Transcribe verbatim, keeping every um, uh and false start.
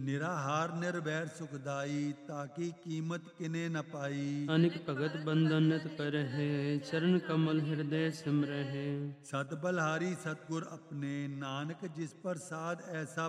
निराहार निर्वैर सुखदाई, ताकि कीमत किने न पाई। अनिक भगत बंधन नित करहे, चरण कमल हृदय सिमरहे। सत बलहारी सतगुर अपने, नानक जिस पर साध ऐसा